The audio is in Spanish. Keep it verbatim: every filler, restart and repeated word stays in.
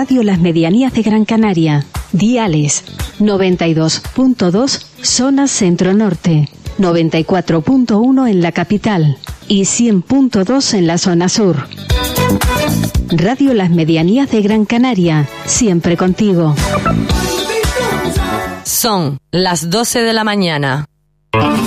Radio Las Medianías de Gran Canaria. Diales noventa y dos punto dos zona centro-norte, noventa y cuatro punto uno en la capital y cien punto dos en la zona sur. Radio Las Medianías de Gran Canaria, siempre contigo. Son las doce de la mañana.